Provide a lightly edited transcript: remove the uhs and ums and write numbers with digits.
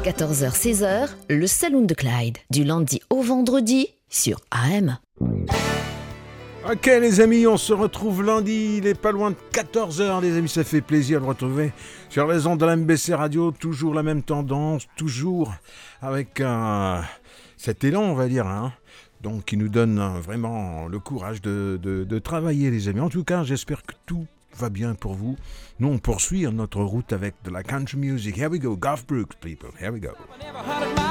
14h-16h, le Saloon de Clyde. Du lundi au vendredi sur AM. Ok les amis, on se retrouve lundi, il est pas loin de 14h les amis, ça fait plaisir de retrouver sur les ondes de la MBC Radio, toujours la même tendance, toujours avec cet élan on va dire, donc qui nous donne vraiment le courage de travailler les amis. En tout cas, j'espère que tout va bien pour vous. Nous on poursuit notre route avec de la country music. Here we go, Garth Brooks people, here we go.